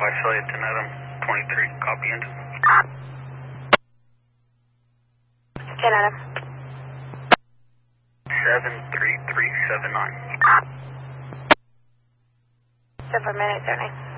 Visalia 10 Adam 23, copy engine. 10 Adam. 73379. 7 minutes, certainly.